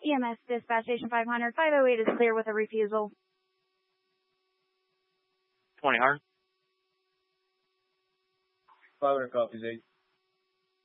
EMS Dispatch Station 500, 508 is clear with a refusal. 20 hard. 500 copies 8.